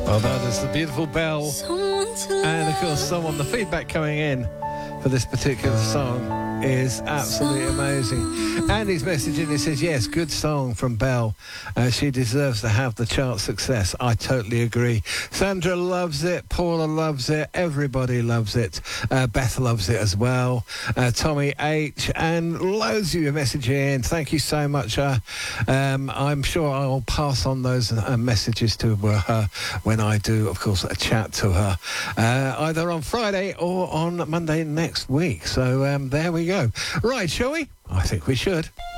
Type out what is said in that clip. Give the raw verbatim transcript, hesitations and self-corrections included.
Well, that is the beautiful Belle. And of course, someone, the feedback coming in for this particular song is absolutely amazing. Andy's messaging, he says, yes, good song from Belle. Uh, she deserves to have the chart success. I totally agree. Sandra loves it. Paula loves it. Everybody loves it. Uh, Beth loves it as well. Uh, Tommy H. And loads of you messaging in. Thank you so much. Uh, um, I'm sure I'll pass on those uh, messages to her when I do, of course, a chat to her. Uh, either on Friday or on Monday next week. So um, there we go. Right, shall we? I think we should.